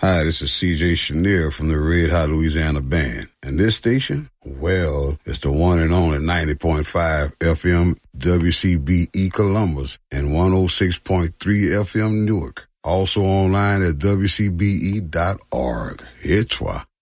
Hi, this is CJ Chenier from the Red Hot Louisiana Band. And this station, well, it's the one and only 90.5 FM WCBE Columbus and 106.3 FM Newark. Also online at WCBE.org. It's why.